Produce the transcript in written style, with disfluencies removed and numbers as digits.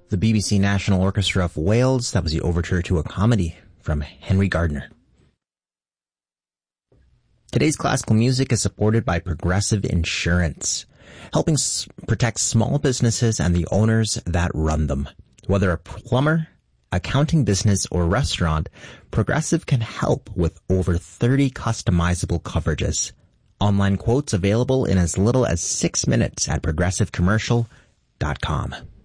The BBC National Orchestra of Wales. That was the overture to a comedy from Henry Gardner. Today's classical music is supported by Progressive Insurance, helping protect small businesses and the owners that run them. Whether a plumber, accounting business, or restaurant, Progressive can help with over 30 customizable coverages. Online quotes available in as little as 6 minutes at progressivecommercial.com.